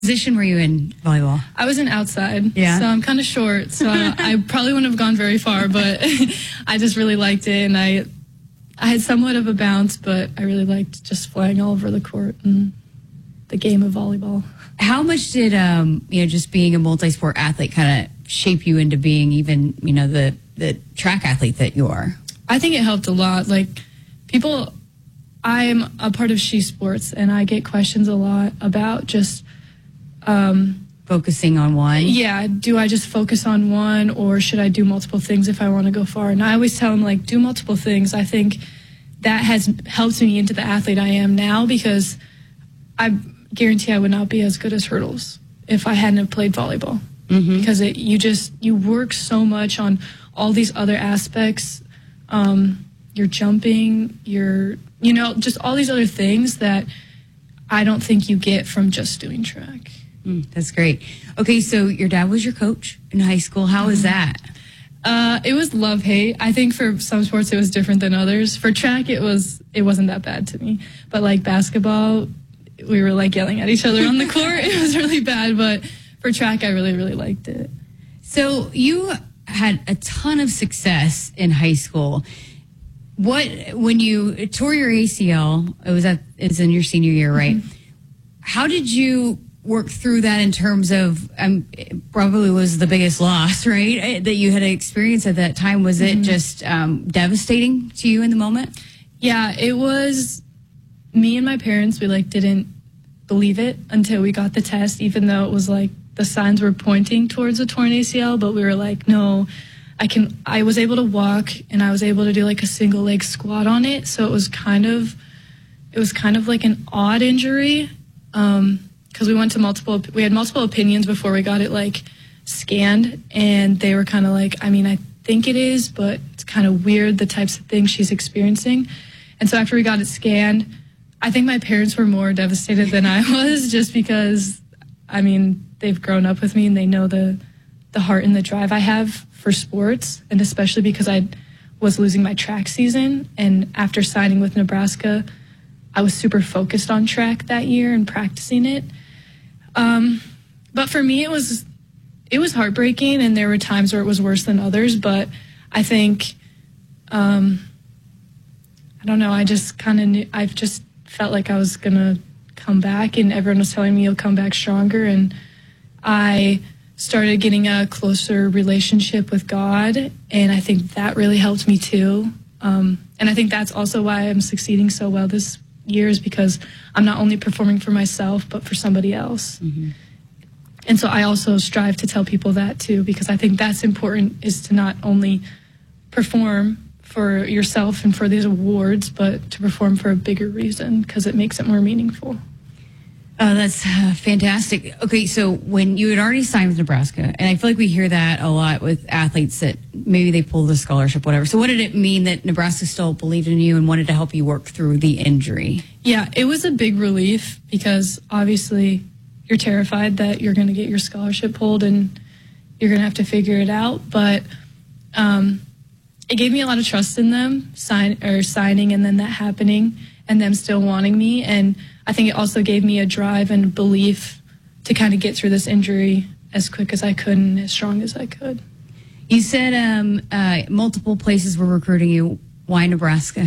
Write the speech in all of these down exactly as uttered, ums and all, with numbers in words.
Position were you in volleyball? I was an outside, yeah. so I'm kind of short, so I, I probably wouldn't have gone very far, but I just really liked it, and I I had somewhat of a bounce, but I really liked just flying all over the court and the game of volleyball. How much did, um, you know, just being a multi-sport athlete kind of shape you into being even, you know, the, the track athlete that you are? I think it helped a lot. Like, people, I'm a part of She Sports, and I get questions a lot about just Um, focusing on one? Yeah. Do I just focus on one, or should I do multiple things if I want to go far? And I always tell them, like, do multiple things. I think that has helped me into the athlete I am now, because I guarantee I would not be as good as hurdles if I hadn't have played volleyball. Mm-hmm. Because it, you just, you work so much on all these other aspects. Um, you're jumping, you're, you know, just all these other things that I don't think you get from just doing track. Mm, that's great. Okay, so your dad was your coach in high school. How was that? Uh, it was love-hate. I think for some sports it was different than others. For track, it was it wasn't that bad to me. But like basketball, we were like yelling at each other on the court. It was really bad. But for track, I really, really liked it. So you had a ton of success in high school. What when you tore your A C L? It was at it's in your senior year, right? Mm-hmm. How did you work through that in terms of, um, probably was the biggest loss, right, that you had experienced at that time? Was it mm-hmm. just um, devastating to you in the moment? Yeah, it was. Me and my parents, we like didn't believe it until we got the test, even though it was like the signs were pointing towards a torn A C L, but we were like, no, I can, I was able to walk, and I was able to do like a single leg squat on it. So it was kind of, it was kind of like an odd injury. Um, Because we went to multiple, we had multiple opinions before we got it like scanned, and they were kind of like, I mean, I think it is, but it's kind of weird the types of things she's experiencing. And so after we got it scanned, I think my parents were more devastated than I was, just because, I mean, they've grown up with me and they know the the heart and the drive I have for sports, and especially because I was losing my track season, and after signing with Nebraska, I was super focused on track that year and practicing it. Um, but for me, it was it was heartbreaking, and there were times where it was worse than others. But I think, um, I don't know, I just kind of knew, I've just felt like I was going to come back, and everyone was telling me you'll come back stronger. And I started getting a closer relationship with God, and I think that really helped me too. Um, and I think that's also why I'm succeeding so well this years, because I'm not only performing for myself but for somebody else. Mm-hmm. And so I also strive to tell people that too, because I think that's important, is to not only perform for yourself and for these awards, but to perform for a bigger reason, because it makes it more meaningful. Oh, that's uh, fantastic. Okay, so when you had already signed with Nebraska, and I feel like we hear that a lot with athletes that maybe they pull the scholarship, whatever. So what did it mean that Nebraska still believed in you and wanted to help you work through the injury? Yeah, it was a big relief, because obviously you're terrified that you're going to get your scholarship pulled and you're going to have to figure it out. But um, it gave me a lot of trust in them, sign or signing and then that happening and them still wanting me. And I think it also gave me a drive and belief to kind of get through this injury as quick as I could and as strong as I could. You said um, uh, multiple places were recruiting you. Why Nebraska?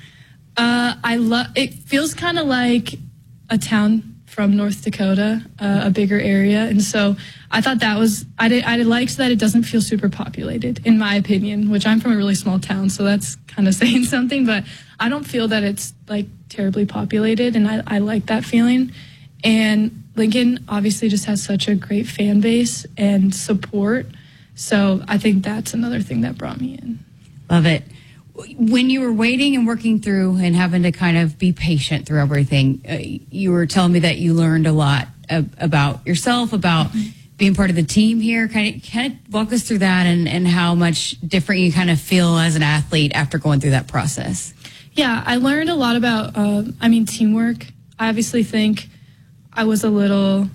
Uh, I love. It feels kind of like a town from North Dakota, uh, a bigger area, and so I thought that was. I did. I liked that it doesn't feel super populated, in my opinion. Which I'm from a really small town, so that's kind of saying something. But I don't feel that it's like terribly populated, and I, I like that feeling. And Lincoln obviously just has such a great fan base and support. So I think that's another thing that brought me in. Love it. When you were waiting and working through and having to kind of be patient through everything, uh, you were telling me that you learned a lot of, about yourself, about mm-hmm. being part of the team here. Kind of, kind of walk us through that and, and how much different you kind of feel as an athlete after going through that process. Yeah, I learned a lot about, uh, I mean, teamwork. I obviously think I was a little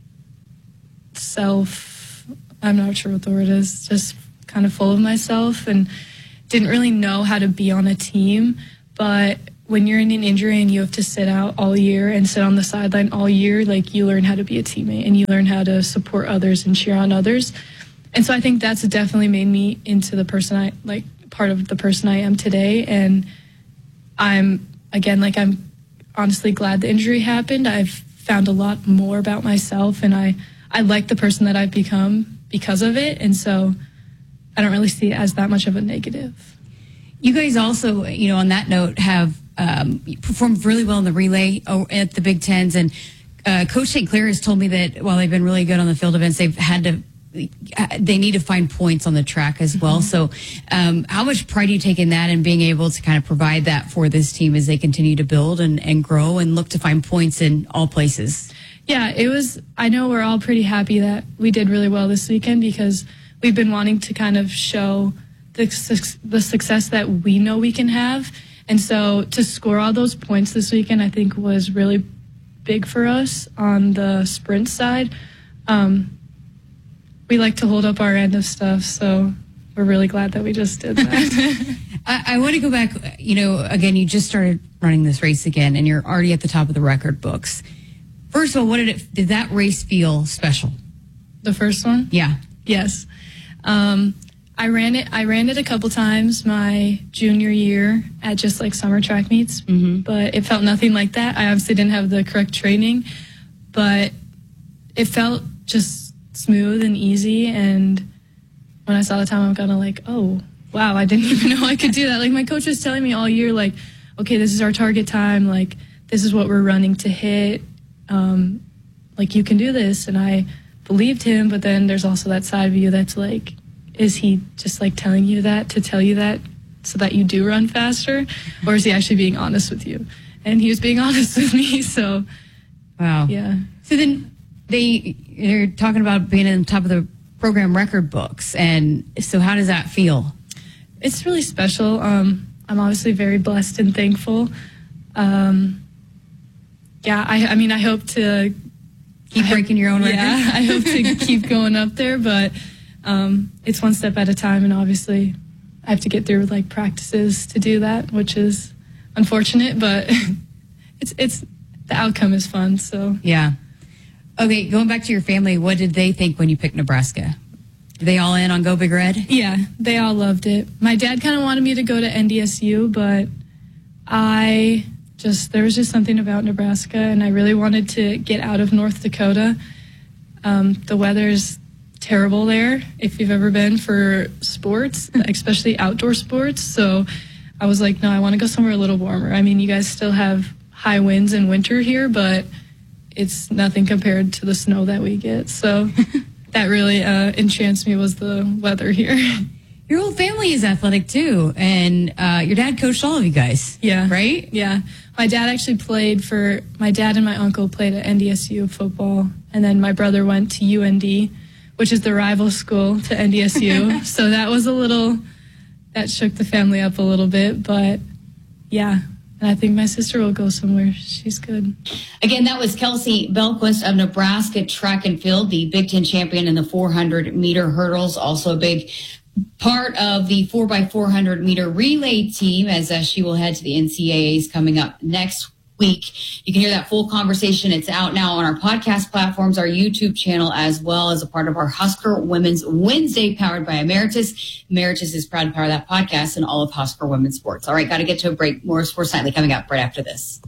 self, I'm not sure what the word is, just kind of full of myself and didn't really know how to be on a team. But when you're in an injury and you have to sit out all year and sit on the sideline all year, like you learn how to be a teammate and you learn how to support others and cheer on others. And so I think that's definitely made me into the person I, like part of the person I am today. And I'm, again, like I'm honestly glad the injury happened. I've found a lot more about myself and I, I like the person that I've become because of it. And so I don't really see it as that much of a negative. You guys also, you know, on that note, have um, performed really well in the relay at the Big Tens. And uh, Coach Saint Clair has told me that while they've been really good on the field events, they've had to, they need to find points on the track as well. Mm-hmm. So um, how much pride do you take in that and being able to kind of provide that for this team as they continue to build and, and grow and look to find points in all places? Yeah, it was, I know we're all pretty happy that we did really well this weekend because we've been wanting to kind of show the, the success that we know we can have. And so to score all those points this weekend, I think was really big for us on the sprint side. Um, we like to hold up our end of stuff, so we're really glad that we just did that. I, I want to go back, you know, again, you just started running this race again, and you're already at the top of the record books. First of all, what did it, did that race feel special? The first one? Yeah. Yes. Um, I ran it. I ran it a couple times my junior year at just like summer track meets, mm-hmm. but it felt nothing like that. I obviously didn't have the correct training, but it felt just smooth and easy. And when I saw the time, I'm kind of like, oh, wow, I didn't even know I could do that. Like my coach was telling me all year, like, okay, this is our target time. Like this is what we're running to hit. Um, like you can do this. And I believed him, but then there's also that side of you that's like, is he just like telling you that to tell you that so that you do run faster? Or is he actually being honest with you? And he was being honest with me. So, wow. Yeah. So then they, they're talking about being on top of the program record books. And so how does that feel? It's really special. Um, I'm obviously very blessed and thankful. Um, yeah, I, I mean, I hope to keep breaking your own record. Yeah, I hope to keep going up there, but Um, it's one step at a time, and obviously I have to get through like practices to do that, which is unfortunate, but it's it's the outcome is fun. So yeah. Okay, going back to your family, what did they think when you picked Nebraska? Are they all in on Go Big Red? Yeah, they all loved it. My dad kind of wanted me to go to N D S U, but I just there was just something about Nebraska, and I really wanted to get out of North Dakota. Um, the weather's terrible there if you've ever been for sports, especially outdoor sports. So I was like, no, I want to go somewhere a little warmer. I mean, you guys still have high winds in winter here, but it's nothing compared to the snow that we get. So that really uh, enchants me was the weather here. Your whole family is athletic too, and uh, your dad coached all of you guys. Yeah. Right? Yeah. My dad actually played for, my dad and my uncle played at N D S U football, and then my brother went to U N D, which is the rival school to N D S U. So that was a little, that shook the family up a little bit. But yeah, and I think my sister will go somewhere. She's good. Again, that was Kelsey Belquist of Nebraska Track and Field, the Big Ten champion in the four hundred meter hurdles. Also a big part of the four by four hundred meter relay team as uh, she will head to the N C A As coming up next week. You can hear that full conversation. It's out now on our podcast platforms, our YouTube channel, as well as a part of our Husker Women's Wednesday powered by Emeritus. Emeritus is proud to power that podcast and all of Husker Women's Sports. All right, got to get to a break. More Sports Nightly coming up right after this.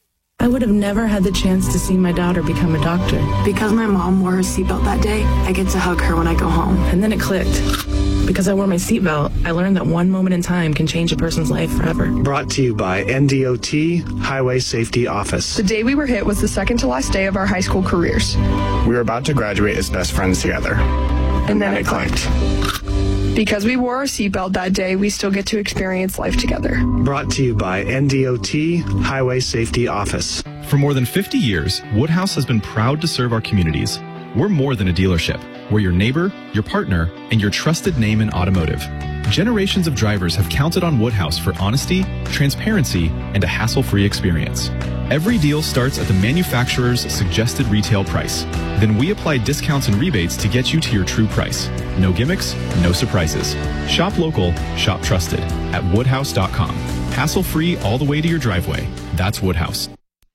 I would have never had the chance to see my daughter become a doctor. Because my mom wore her seatbelt that day, I get to hug her when I go home. And then it clicked. Because I wore my seatbelt, I learned that one moment in time can change a person's life forever. Brought to you by N D O T Highway Safety Office. The day we were hit was the second to last day of our high school careers. We were about to graduate as best friends together. And, and then, then it clicked. clicked. Because we wore our seatbelt that day, we still get to experience life together. Brought to you by N D O T Highway Safety Office. For more than fifty years, Woodhouse has been proud to serve our communities. We're more than a dealership. We're your neighbor, your partner, and your trusted name in automotive. Generations of drivers have counted on Woodhouse for honesty, transparency, and a hassle-free experience. Every deal starts at the manufacturer's suggested retail price. Then we apply discounts and rebates to get you to your true price. No gimmicks, no surprises. Shop local, shop trusted at woodhouse dot com. Hassle-free all the way to your driveway. That's Woodhouse.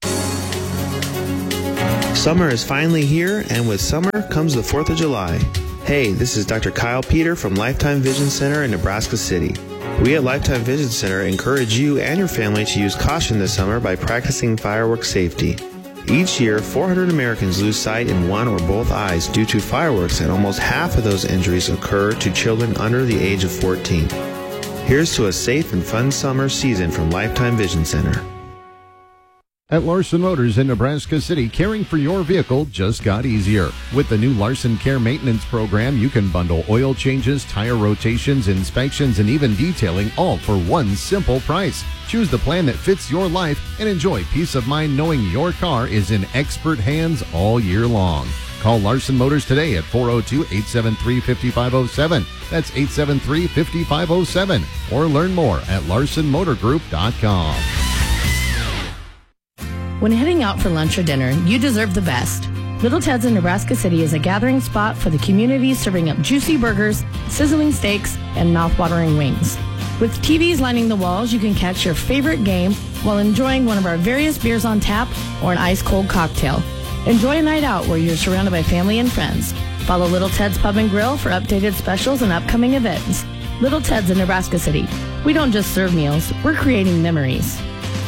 Summer is finally here, and with summer comes the fourth of July. Hey, this is Doctor Kyle Peter from Lifetime Vision Center in Nebraska City. We at Lifetime Vision Center encourage you and your family to use caution this summer by practicing fireworks safety. Each year, four hundred Americans lose sight in one or both eyes due to fireworks, and almost half of those injuries occur to children under the age of fourteen. Here's to a safe and fun summer season from Lifetime Vision Center. At Larson Motors in Nebraska City, caring for your vehicle just got easier. With the new Larson Care Maintenance Program, you can bundle oil changes, tire rotations, inspections, and even detailing, all for one simple price. Choose the plan that fits your life and enjoy peace of mind knowing your car is in expert hands all year long. Call Larson Motors today at four oh two, eight seven three, five five oh seven. That's eight seven three, five five oh seven. Or learn more at larson motor group dot com. When heading out for lunch or dinner, you deserve the best. Little Ted's in Nebraska City is a gathering spot for the community, serving up juicy burgers, sizzling steaks, and mouth-watering wings. With T Vs lining the walls, you can catch your favorite game while enjoying one of our various beers on tap or an ice-cold cocktail. Enjoy a night out where you're surrounded by family and friends. Follow Little Ted's Pub and Grill for updated specials and upcoming events. Little Ted's in Nebraska City. We don't just serve meals, we're creating memories.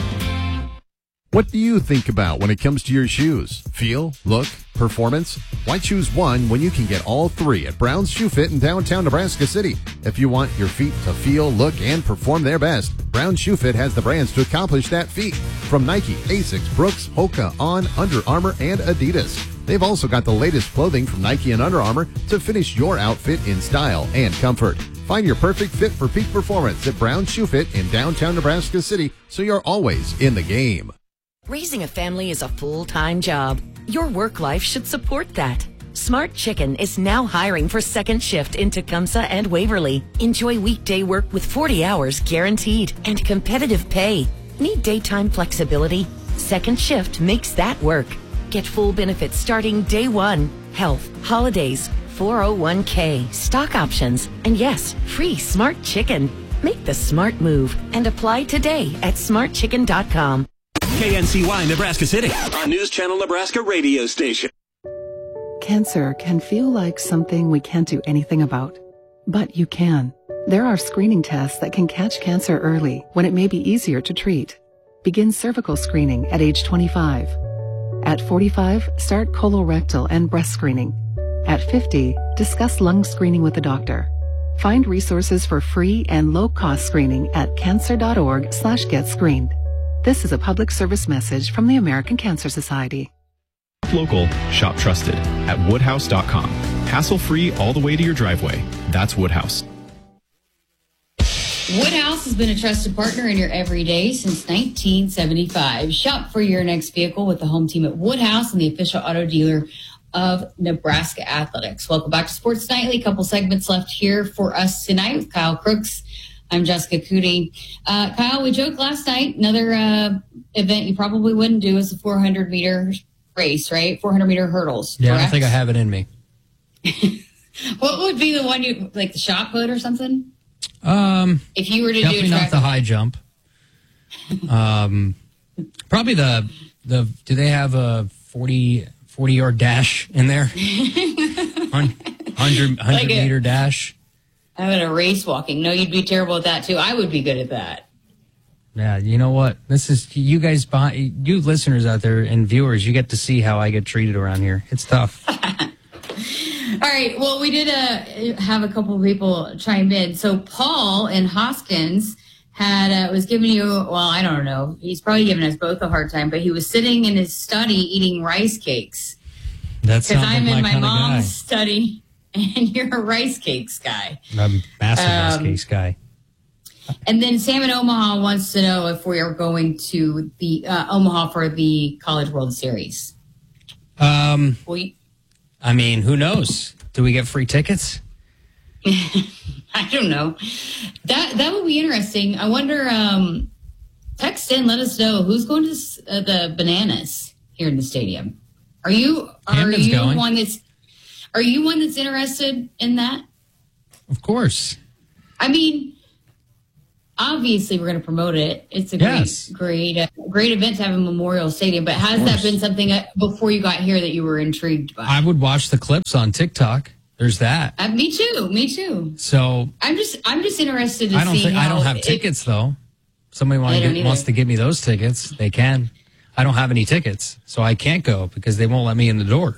What do you think about when it comes to your shoes? Feel, look, performance? Why choose one when you can get all three at Brown's Shoe Fit in downtown Nebraska City? If you want your feet to feel, look, and perform their best, Brown's Shoe Fit has the brands to accomplish that feat. From Nike, Asics, Brooks, Hoka, On, Under Armour, and Adidas. They've also got the latest clothing from Nike and Under Armour to finish your outfit in style and comfort. Find your perfect fit for peak performance at Brown's Shoe Fit in downtown Nebraska City, so you're always in the game. Raising a family is a full-time job. Your work life should support that. Smart Chicken is now hiring for second shift in Tecumseh and Waverly. Enjoy weekday work with forty hours guaranteed and competitive pay. Need daytime flexibility? Second shift makes that work. Get full benefits starting day one. Health, holidays, four oh one k, stock options, and yes, free Smart Chicken. Make the smart move and apply today at smart chicken dot com. K N C Y Nebraska City, a News Channel Nebraska radio station. Cancer can feel like something we can't do anything about, but you can. There are screening tests that can catch cancer early when it may be easier to treat. Begin cervical screening at age twenty-five. At forty-five, start colorectal and breast screening. At fifty, discuss lung screening with a doctor. Find resources for free and low-cost screening at cancer.org slash get screened. This is a public service message from the American Cancer Society. Local, shop trusted at woodhouse dot com. Hassle-free all the way to your driveway. That's Woodhouse. Woodhouse has been a trusted partner in your everyday since nineteen seventy-five. Shop for your next vehicle with the home team at Woodhouse and the official auto dealer of Nebraska Athletics. Welcome back to Sports Nightly. A couple segments left here for us tonight with Kyle Crooks. I'm Jessica Cooney. Uh, Kyle, we joked last night, another uh, event you probably wouldn't do is a four hundred meter race, right? four hundred meter hurdles. Yeah, correct? I don't think I have it in me. What would be the one you, like the shot put or something? Um, if you were to definitely do a not the high jump. Um, probably the, the, do they have a forty, forty yard dash in there? one hundred, one hundred Like a- meter dash. I'm at a race walking. No, you'd be terrible at that too. I would be good at that. Yeah, you know what? This is, you guys, buy, you listeners out there and viewers, you get to see how I get treated around here. It's tough. All right. Well, we did uh, have a couple of people chime in. So Paul in Hoskins had uh, was giving you, well, I don't know. He's probably giving us both a hard time, but he was sitting in his study eating rice cakes. That's because I'm like in my my kind of mom's guy. study, and you're a rice cakes guy. I'm a massive rice Um, cakes guy. And then Sam in Omaha wants to know if we are going to the uh, Omaha for the College World Series. Um, Well, you, I mean, who knows? Do we get free tickets? I don't know. That that would be interesting. I wonder. Um, text in, let us know who's going to s- uh, the Bananas here in the stadium. Are you are Camden's you going. one that's are you one that's interested in that? Of course. I mean, obviously we're going to promote it. It's a Yes. great, great, uh, great event to have in Memorial Stadium. But has that been something uh, before you got here that you were intrigued by? I would watch the clips on TikTok. There's that. Uh, me too. Me too. So I'm just, I'm just interested to I don't see think I how don't have it- tickets though. Somebody want I to don't get, either. wants to give me those tickets. They can. I don't have any tickets, so I can't go because they won't let me in the door.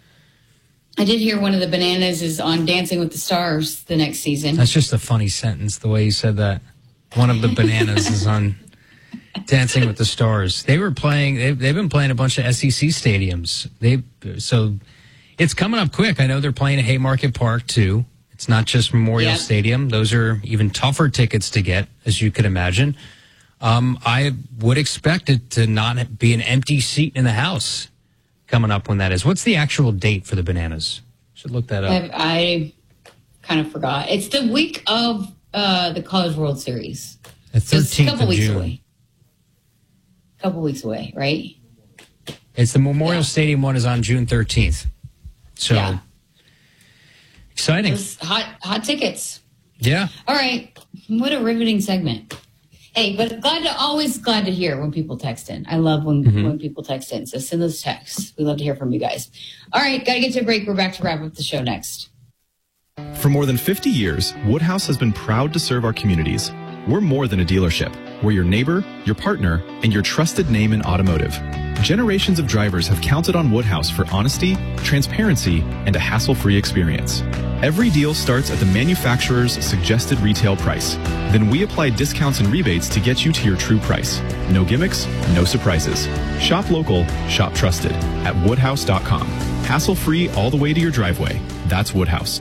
I did hear one of the Bananas is on Dancing with the Stars the next season. That's just a funny sentence, the way you said that. One of the Bananas is on Dancing with the Stars. They were playing, they've, they've been playing a bunch of S E C stadiums. They So it's coming up quick. I know they're playing at Haymarket Park, too. It's not just Memorial Yep. Stadium. Those are even tougher tickets to get, as you could imagine. Um, I would expect it to not be an empty seat in the house coming up when that is. What's the actual date for the Bananas? Should look that up. I, I kind of forgot. It's the week of uh, the College World Series. The So it's a thirteenth couple of weeks June. away. Couple weeks away, right? It's the Memorial Stadium one is on June thirteenth. So Yeah. exciting. Those hot, hot tickets. Yeah. All right. What a riveting segment. Hey, but glad to always glad to hear when people text in. I love when, Mhm. when people text in. So send those texts. We love to hear from you guys. All right, gotta get to a break. We're back to wrap up the show next. For more than fifty years, Woodhouse has been proud to serve our communities. We're more than a dealership. We're your neighbor, your partner, and your trusted name in automotive. Generations of drivers have counted on Woodhouse for honesty, transparency, and a hassle-free experience. Every deal starts at the manufacturer's suggested retail price. Then we apply discounts and rebates to get you to your true price. No gimmicks, no surprises. Shop local, shop trusted at woodhouse dot com. Hassle-free all the way to your driveway. That's Woodhouse.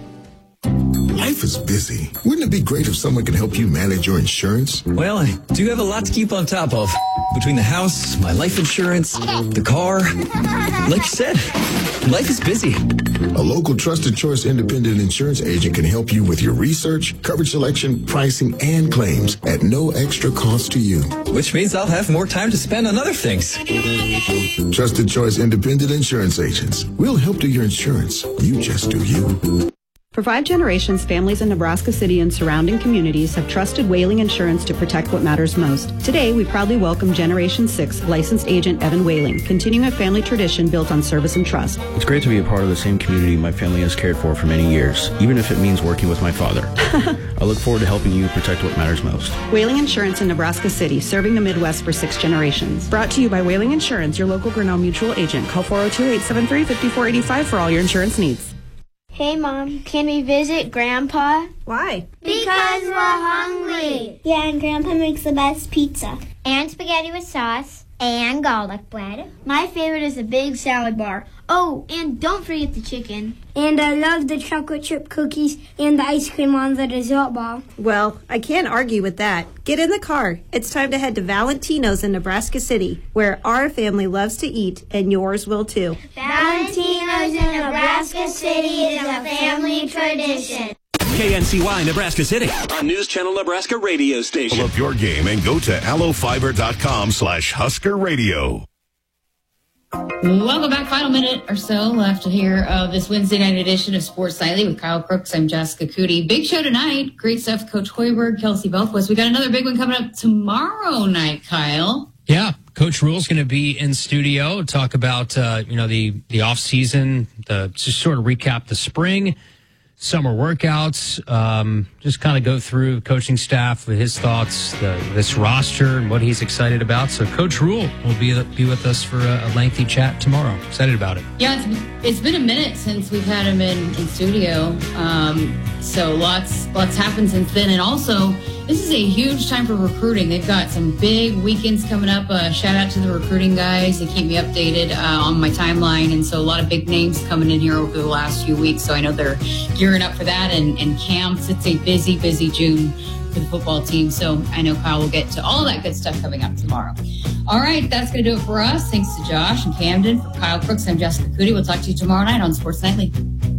Life is busy. Wouldn't it be great if someone could help you manage your insurance? Well, I do have a lot to keep on top of. Between the house, my life insurance, the car. Like you said, life is busy. A local trusted choice independent insurance agent can help you with your research, coverage selection, pricing, and claims at no extra cost to you. Which means I'll have more time to spend on other things. Trusted choice independent insurance agents. We'll help do your insurance. You just do you. For five generations, families in Nebraska City and surrounding communities have trusted Whaling Insurance to protect what matters most. Today, we proudly welcome Generation six licensed agent Evan Whaling, continuing a family tradition built on service and trust. It's great to be a part of the same community my family has cared for for many years, even if it means working with my father. I look forward to helping you protect what matters most. Whaling Insurance in Nebraska City, serving the Midwest for six generations. Brought to you by Whaling Insurance, your local Grinnell Mutual agent. Call four oh two, eight seven three, five four eight five for all your insurance needs. Hey, Mom, can we visit Grandpa? Why? Because we're hungry. Yeah, and Grandpa makes the best pizza. And spaghetti with sauce. And garlic bread. My favorite is a big salad bar. Oh, and don't forget the chicken. And I love the chocolate chip cookies and the ice cream on the dessert ball. Well, I can't argue with that. Get in the car. It's time to head to Valentino's in Nebraska City, where our family loves to eat, and yours will too. Valentino's in Nebraska City is a family tradition. K N C Y Nebraska City, a News Channel Nebraska radio station. Pull up your game and go to allofiber.com slash Husker Radio. Welcome back. Final minute or so left here of this Wednesday night edition of Sports Nightly with Kyle Crooks. I'm Jessica Cootie. Big show tonight. Great stuff. Coach Hoiberg, Kelsey Belquist. We got another big one coming up tomorrow night, Kyle. Yeah, Coach Rule's going to be in studio, talk about, uh, you know, the, the off season, the, just sort of recap the spring, summer workouts, um, just kind of go through coaching staff with his thoughts, the, this roster and what he's excited about. So Coach Rule will be, be with us for a, a lengthy chat tomorrow. Excited about it. Yeah, it's, it's been a minute since we've had him in, in studio. Um, so lots, lots happened since then. And also, this is a huge time for recruiting. They've got some big weekends coming up. Uh, shout out to the recruiting guys. They keep me updated uh, on my timeline. And so a lot of big names coming in here over the last few weeks. So I know they're gearing up for that and, and camps. It's a busy, busy June for the football team. So I know Kyle will get to all that good stuff coming up tomorrow. All right, that's going to do it for us. Thanks to Josh and Camden. For Kyle Crooks, I'm Jessica Cootie. We'll talk to you tomorrow night on Sports Nightly.